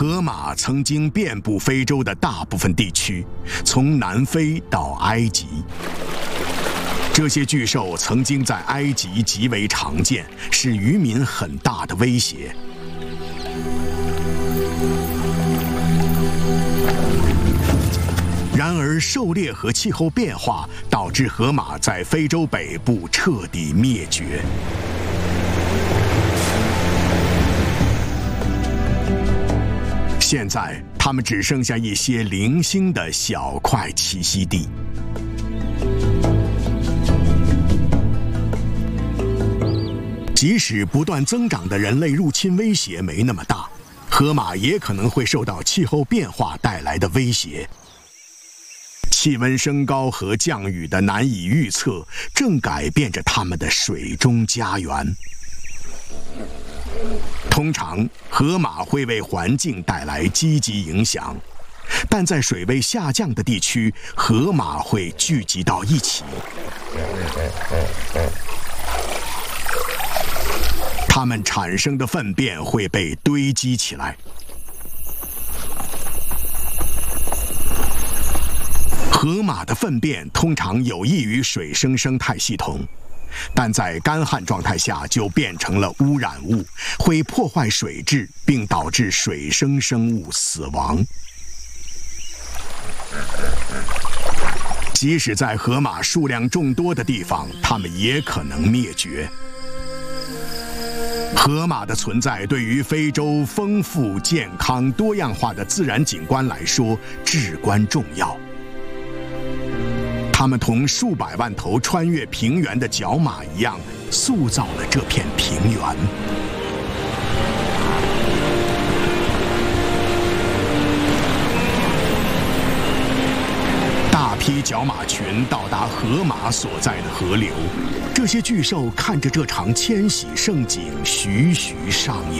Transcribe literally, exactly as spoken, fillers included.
河马曾经遍布非洲的大部分地区，从南非到埃及。这些巨兽曾经在埃及极为常见，是渔民很大的威胁。然而，狩猎和气候变化导致河马在非洲北部彻底灭绝。现在，它们只剩下一些零星的小块栖息地。即使不断增长的人类入侵威胁没那么大，河马也可能会受到气候变化带来的威胁。气温升高和降雨的难以预测，正改变着它们的水中家园。通常，河马会为环境带来积极影响，但在水位下降的地区，河马会聚集到一起。它们产生的粪便会被堆积起来。河马的粪便通常有益于水生生态系统，但在干旱状态下就变成了污染物，会破坏水质，并导致水生生物死亡。即使在河马数量众多的地方，它们也可能灭绝。河马的存在对于非洲丰富、健康、多样化的自然景观来说至关重要。它们同数百万头穿越平原的角马一样，塑造了这片平原。大批角马群到达河马所在的河流，这些巨兽看着这场迁徙盛景徐徐上演。